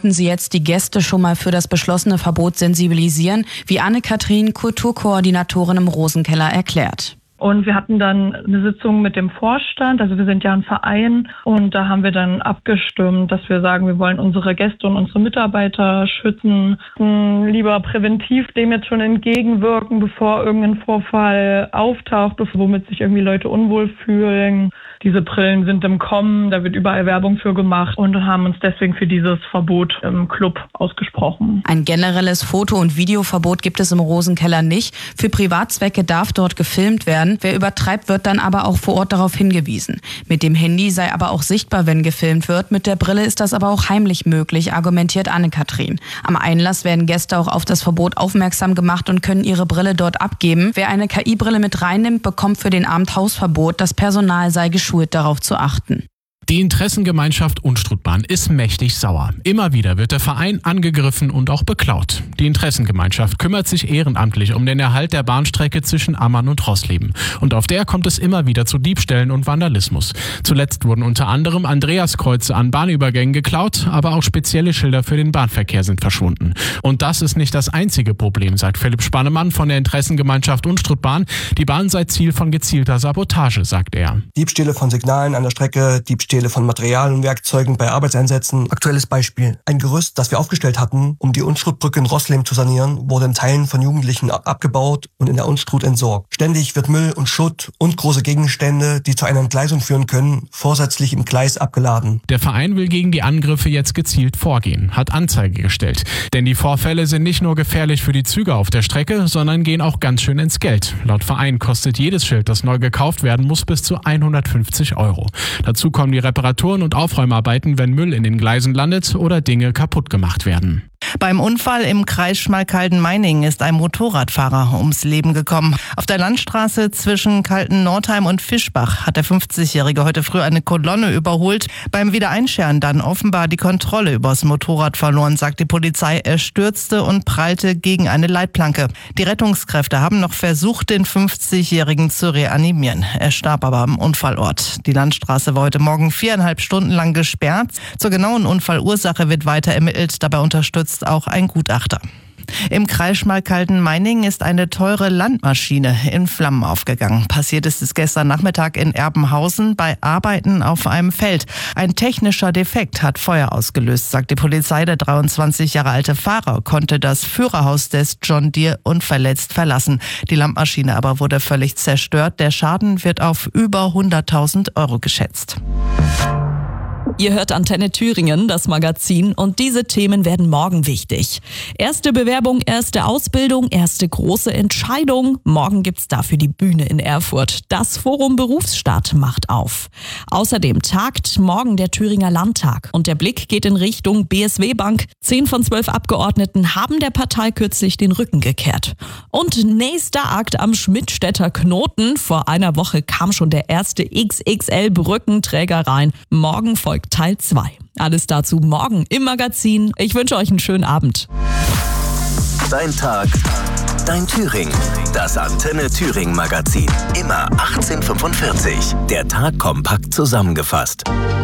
konnten sie jetzt die Gäste schon mal für das beschlossene Verbot sensibilisieren, wie Anne-Kathrin, Kulturkoordinatorin im Rosenkeller, erklärt. Und wir hatten dann eine Sitzung mit dem Vorstand, also wir sind ja ein Verein, und da haben wir dann abgestimmt, dass wir sagen, wir wollen unsere Gäste und unsere Mitarbeiter schützen, lieber präventiv dem jetzt schon entgegenwirken, bevor irgendein Vorfall auftaucht, womit sich irgendwie Leute unwohl fühlen. Diese Brillen sind im Kommen, da wird überall Werbung für gemacht und haben uns deswegen für dieses Verbot im Club ausgesprochen. Ein generelles Foto- und Videoverbot gibt es im Rosenkeller nicht. Für Privatzwecke darf dort gefilmt werden. Wer übertreibt, wird dann aber auch vor Ort darauf hingewiesen. Mit dem Handy sei aber auch sichtbar, wenn gefilmt wird. Mit der Brille ist das aber auch heimlich möglich, argumentiert Anne-Kathrin. Am Einlass werden Gäste auch auf das Verbot aufmerksam gemacht und können ihre Brille dort abgeben. Wer eine KI-Brille mit reinnimmt, bekommt für den Abend Hausverbot. Das Personal sei geschult, darauf zu achten. Die Interessengemeinschaft Unstrutbahn ist mächtig sauer. Immer wieder wird der Verein angegriffen und auch beklaut. Die Interessengemeinschaft kümmert sich ehrenamtlich um den Erhalt der Bahnstrecke zwischen Ammann und Roßleben. Und auf der kommt es immer wieder zu Diebstählen und Vandalismus. Zuletzt wurden unter anderem Andreaskreuze an Bahnübergängen geklaut, aber auch spezielle Schilder für den Bahnverkehr sind verschwunden. Und das ist nicht das einzige Problem, sagt Philipp Spannemann von der Interessengemeinschaft Unstrutbahn. Die Bahn sei Ziel von gezielter Sabotage, sagt er. Diebstähle von Signalen an der Strecke, Diebstähle von Material und Werkzeugen bei Arbeitseinsätzen. Aktuelles Beispiel. Ein Gerüst, das wir aufgestellt hatten, um die Unstrutbrücke in Roßleben zu sanieren, wurde in Teilen von Jugendlichen abgebaut und in der Unstrut entsorgt. Ständig wird Müll und Schutt und große Gegenstände, die zu einer Entgleisung führen können, vorsätzlich im Gleis abgeladen. Der Verein will gegen die Angriffe jetzt gezielt vorgehen, hat Anzeige gestellt. Denn die Vorfälle sind nicht nur gefährlich für die Züge auf der Strecke, sondern gehen auch ganz schön ins Geld. Laut Verein kostet jedes Schild, das neu gekauft werden muss, bis zu 150 €. Dazu kommen die Reparaturen und Aufräumarbeiten, wenn Müll in den Gleisen landet oder Dinge kaputt gemacht werden. Beim Unfall im Kreis Schmalkalden-Meiningen ist ein Motorradfahrer ums Leben gekommen. Auf der Landstraße zwischen Kalten-Nordheim und Fischbach hat der 50-Jährige heute früh eine Kolonne überholt. Beim Wiedereinscheren dann offenbar die Kontrolle übers Motorrad verloren, sagt die Polizei. Er stürzte und prallte gegen eine Leitplanke. Die Rettungskräfte haben noch versucht, den 50-Jährigen zu reanimieren. Er starb aber am Unfallort. Die Landstraße war heute Morgen 4,5 Stunden lang gesperrt. Zur genauen Unfallursache wird weiter ermittelt. Dabei unterstützt auch ein Gutachter. Im Kreis Schmalkalden-Meiningen ist eine teure Landmaschine in Flammen aufgegangen. Passiert ist es gestern Nachmittag in Erbenhausen bei Arbeiten auf einem Feld. Ein technischer Defekt hat Feuer ausgelöst, sagt die Polizei. Der 23 Jahre alte Fahrer konnte das Führerhaus des John Deere unverletzt verlassen. Die Landmaschine aber wurde völlig zerstört. Der Schaden wird auf über 100.000 € geschätzt. Ihr hört Antenne Thüringen, das Magazin, und diese Themen werden morgen wichtig. Erste Bewerbung, erste Ausbildung, erste große Entscheidung. Morgen gibt's dafür die Bühne in Erfurt. Das Forum Berufsstadt macht auf. Außerdem tagt morgen der Thüringer Landtag und der Blick geht in Richtung BSW Bank. 10 von 12 Abgeordneten haben der Partei kürzlich den Rücken gekehrt. Und nächster Akt am Schmidtstädter Knoten. Vor einer Woche kam schon der erste XXL-Brückenträger rein. Morgen folgt Teil 2. Alles dazu morgen im Magazin. Ich wünsche euch einen schönen Abend. Dein Tag, dein Thüringen. Das Antenne Thüringen Magazin. Immer 18:45. Der Tag kompakt zusammengefasst.